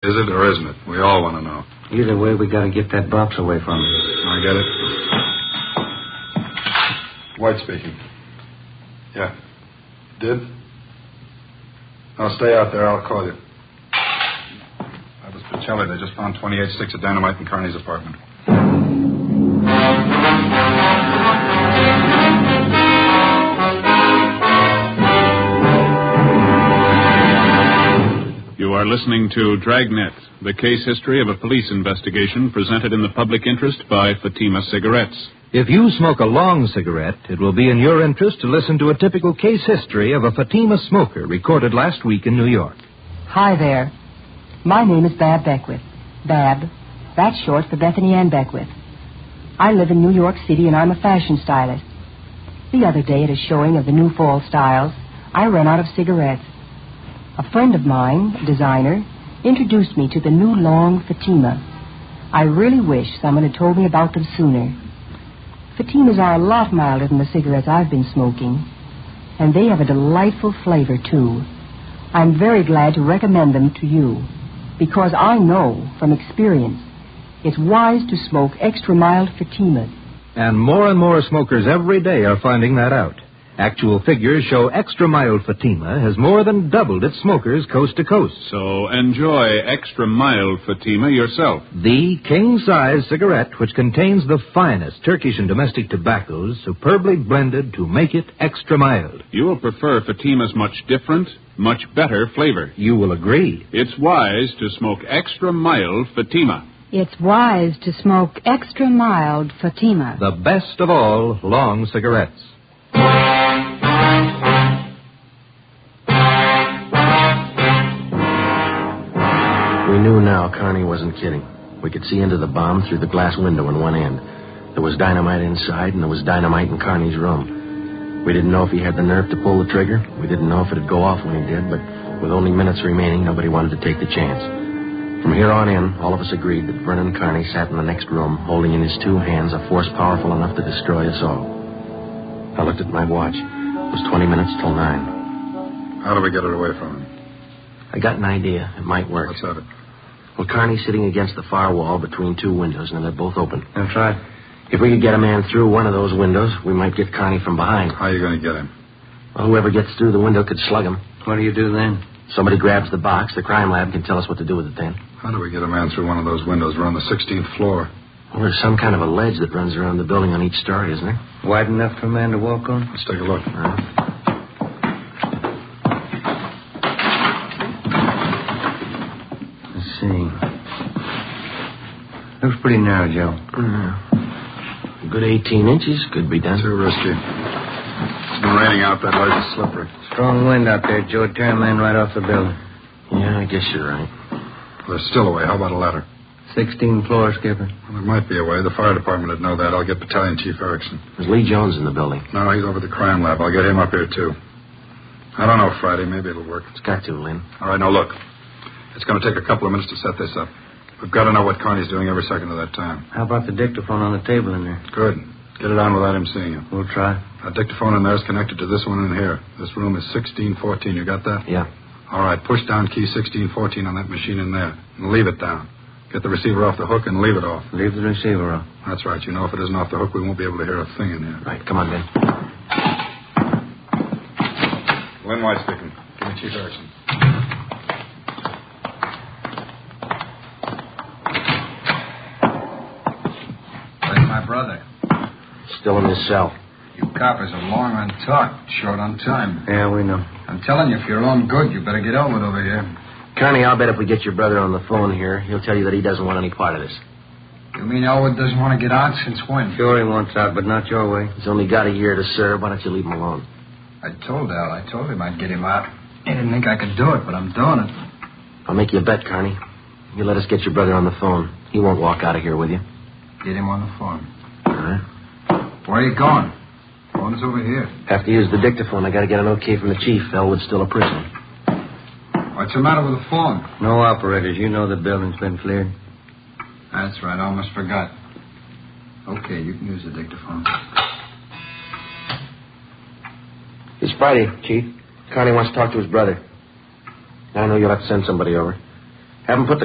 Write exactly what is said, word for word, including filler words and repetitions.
Is it or isn't it? We all want to know. Either way, we got to get that box away from him. I get it. White speaking. Yeah. Did? I'll stay out there. I'll call you. That was Pacelli. They just found twenty-eight sticks of dynamite in Carney's apartment. You are listening to Dragnet, the case history of a police investigation presented in the public interest by Fatima Cigarettes. If you smoke a long cigarette, it will be in your interest to listen to a typical case history of a Fatima smoker recorded last week in New York. Hi there. My name is Bab Beckwith. Bab, that's short for Bethany Ann Beckwith. I live in New York City and I'm a fashion stylist. The other day at a showing of the new fall styles, I ran out of cigarettes. A friend of mine, a designer, introduced me to the new long Fatima. I really wish someone had told me about them sooner. Fatimas are a lot milder than the cigarettes I've been smoking, and they have a delightful flavor, too. I'm very glad to recommend them to you, because I know from experience it's wise to smoke extra mild Fatimas. And more and more smokers every day are finding that out. Actual figures show extra mild Fatima has more than doubled its smokers coast to coast. So enjoy extra mild Fatima yourself. The king-size cigarette which contains the finest Turkish and domestic tobaccos superbly blended to make it extra mild. You will prefer Fatima's much different, much better flavor. You will agree. It's wise to smoke extra mild Fatima. It's wise to smoke extra mild Fatima. The best of all long cigarettes. We knew now Carney wasn't kidding. We could see into the bomb through the glass window in one end. There was dynamite inside, and there was dynamite in Carney's room. We didn't know if he had the nerve to pull the trigger. We didn't know if it'd go off when he did, but with only minutes remaining, nobody wanted to take the chance. From here on in, all of us agreed that Vernon Carney sat in the next room, holding in his two hands a force powerful enough to destroy us all. I looked at my watch. It was twenty minutes till nine. How do we get it away from him? I got an idea. It might work. What's that? Well, Carney's sitting against the far wall between two windows, and they're both open. That's right. If we could get a man through one of those windows, we might get Carney from behind. How are you going to get him? Well, whoever gets through the window could slug him. What do you do then? Somebody grabs the box. The crime lab can tell us what to do with it then. How do we get a man through one of those windows? We're on the sixteenth floor. Well, there's some kind of a ledge that runs around the building on each story, isn't there? Wide enough for a man to walk on? Let's take a look. All right. Let's see. Looks pretty narrow, Joe. Mm. A good eighteen inches could be done. Too risky. It's been raining out. That ledge is slippery. Strong wind out there, Joe. Tear a man right off the building. Yeah, I guess you're right. There's still a way. How about a ladder? Sixteenth floor, Skipper. Well, there might be a way. The fire department would know that. I'll get Battalion Chief Erickson. There's Lee Jones in the building. No, he's over at the crime lab. I'll get him up here, too. I don't know, Friday. Maybe it'll work. It's got to, Lynn. All right, now look. It's going to take a couple of minutes to set this up. We've got to know what Carney's doing every second of that time. How about the dictaphone on the table in there? Good. Get it on without him seeing you. We'll try. That dictaphone in there is connected to this one in here. This room is sixteen fourteen. You got that? Yeah. All right, push down key sixteen fourteen on that machine in there. And leave it down. Get the receiver off the hook and leave it off. Leave the receiver off. That's right. You know, if it isn't off the hook, we won't be able to hear a thing in here. Right, come on, Ben. Lynn White speaking. Give me Chief Erickson. Where's my brother? Still in his cell. You coppers are long on talk, short on time. Yeah, we know. I'm telling you, if you're on good, you better get Elwood over here. Carney, I'll bet if we get your brother on the phone here, he'll tell you that he doesn't want any part of this. You mean Elwood doesn't want to get out since when? Sure he wants out, but not your way. He's only got a year to serve. Why don't you leave him alone? I told Al. I told him I'd get him out. He didn't think I could do it, but I'm doing it. I'll make you a bet, Carney. You let us get your brother on the phone. He won't walk out of here with you. Get him on the phone. All right. Where are you going? Phone is over here. Have to use the dictaphone. I got to get an okay from the chief. Elwood's still a prisoner. What's the matter with the phone? No operators. You know the building's been cleared. That's right. I almost forgot. Okay, you can use the dictaphone. It's Friday, Chief. Carney wants to talk to his brother. I know you'll have to send somebody over. Have him put the